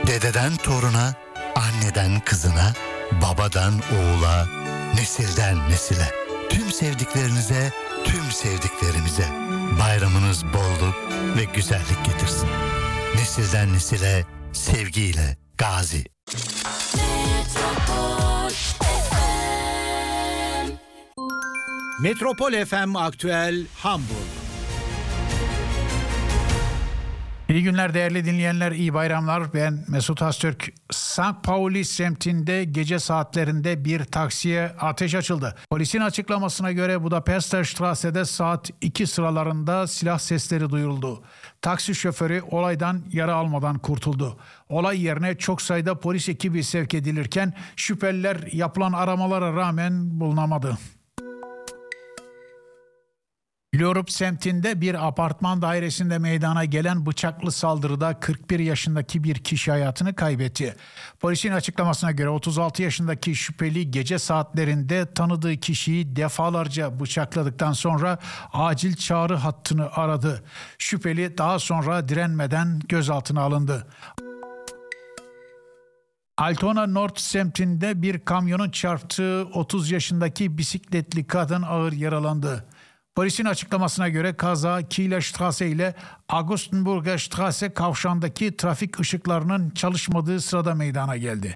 Dededen toruna, anneden kızına, babadan oğula, nesilden nesile. Tüm sevdiklerinize, tüm sevdiklerimize bayramınız bolluk ve güzellik getirsin. Nesilden nesile, sevgiyle Gazi. Metropol FM Aktüel Hamburg. İyi günler değerli dinleyenler, iyi bayramlar. Ben Mesut Öztürk. St. Pauli semtinde gece saatlerinde bir taksiye ateş açıldı. Polisin açıklamasına göre Budapester Strasse'de saat 2 sıralarında silah sesleri duyuldu. Taksi şoförü olaydan yara almadan kurtuldu. Olay yerine çok sayıda polis ekibi sevk edilirken şüpheliler yapılan aramalara rağmen bulunamadı. Lyorup semtinde bir apartman dairesinde meydana gelen bıçaklı saldırıda 41 yaşındaki bir kişi hayatını kaybetti. Polisin açıklamasına göre 36 yaşındaki şüpheli gece saatlerinde tanıdığı kişiyi defalarca bıçakladıktan sonra acil çağrı hattını aradı. Şüpheli daha sonra direnmeden gözaltına alındı. Altona Nord semtinde bir kamyonun çarptığı 30 yaşındaki bisikletli kadın ağır yaralandı. Polisin açıklamasına göre kaza Kieler Straße ile Augustenburger Straße kavşağındaki trafik ışıklarının çalışmadığı sırada meydana geldi.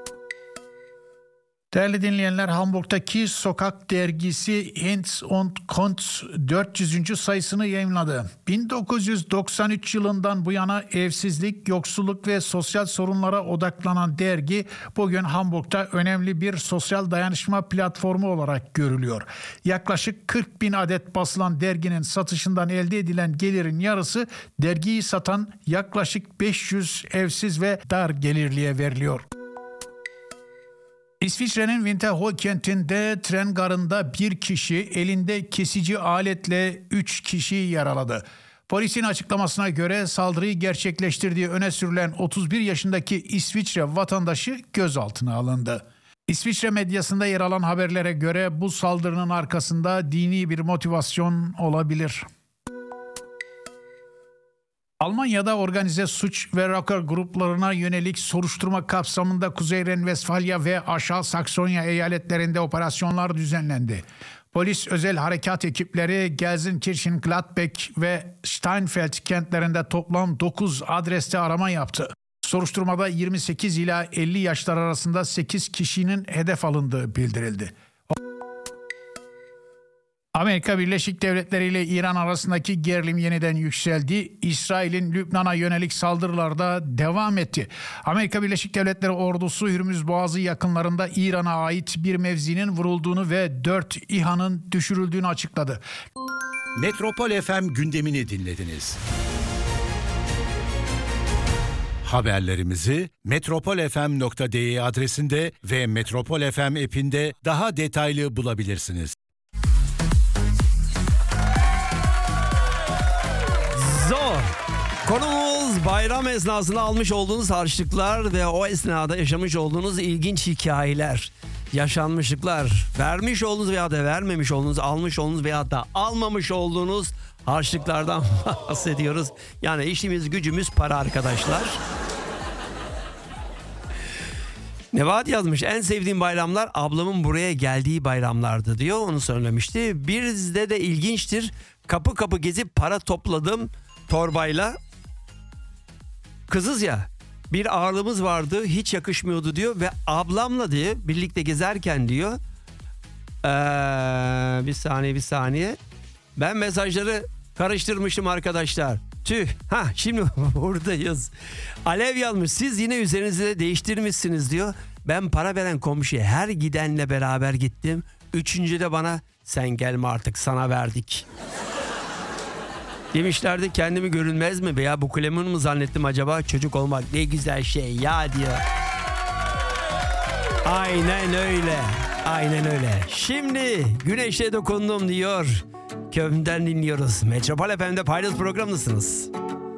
Değerli dinleyenler, Hamburg'daki sokak dergisi Hinz und Kunz 400. sayısını yayımladı. 1993 yılından bu yana evsizlik, yoksulluk ve sosyal sorunlara odaklanan dergi bugün Hamburg'da önemli bir sosyal dayanışma platformu olarak görülüyor. Yaklaşık 40 bin adet basılan derginin satışından elde edilen gelirin yarısı dergiyi satan yaklaşık 500 evsiz ve dar gelirliye veriliyor. İsviçre'nin Winterthur kentinde tren garında bir kişi elinde kesici aletle 3 kişiyi yaraladı. Polisin açıklamasına göre saldırıyı gerçekleştirdiği öne sürülen 31 yaşındaki İsviçre vatandaşı gözaltına alındı. İsviçre medyasında yer alan haberlere göre bu saldırının arkasında dini bir motivasyon olabilir. Almanya'da organize suç ve rocker gruplarına yönelik soruşturma kapsamında Kuzey Ren-Vesfalya ve Aşağı Saksonya eyaletlerinde operasyonlar düzenlendi. Polis özel harekat ekipleri Gelsenkirchen, Gladbeck ve Steinfeld kentlerinde toplam 9 adreste arama yaptı. Soruşturmada 28 ila 50 yaşlar arasında 8 kişinin hedef alındığı bildirildi. Amerika Birleşik Devletleri ile İran arasındaki gerilim yeniden yükseldi. İsrail'in Lübnan'a yönelik saldırılarda devam etti. Amerika Birleşik Devletleri ordusu Hürmüz Boğazı yakınlarında İran'a ait bir mevzinin vurulduğunu ve 4 İHA'nın düşürüldüğünü açıkladı. Metropol FM gündemini dinlediniz. Haberlerimizi metropolfm.de adresinde ve Metropol FM app'inde daha detaylı bulabilirsiniz. Konumuz bayram esnasında almış olduğunuz harçlıklar ve o esnada yaşamış olduğunuz ilginç hikayeler, yaşanmışlıklar, vermiş olduğunuz veya da vermemiş olduğunuz, almış olduğunuz veya da almamış olduğunuz harçlıklardan bahsediyoruz. Yani işimiz gücümüz para arkadaşlar. Nevat yazmış, en sevdiğim bayramlar ablamın buraya geldiği bayramlardı diyor, onu söylemişti. Bizde de ilginçtir, kapı kapı gezip para topladım torbayla. Kızız ya, bir ağırlığımız vardı, hiç yakışmıyordu diyor ve ablamla diyor birlikte gezerken diyor bir saniye ben mesajları karıştırmışım arkadaşlar. Tüh, şimdi buradayız. Alev yazmış, siz yine üzerinizi de değiştirmişsiniz diyor. Ben para veren komşuya her gidenle beraber gittim. Üçüncüde bana sen gelme artık sana verdik. Demişlerdi, kendimi görünmez mi veya bu klemun mu zannettim acaba, çocuk olmak ne güzel şey ya diyor. Aynen öyle. Aynen öyle. Şimdi güneşe dokundum diyor. Köy'den dinliyoruz. Metropol FM'de Paydos programındasınız.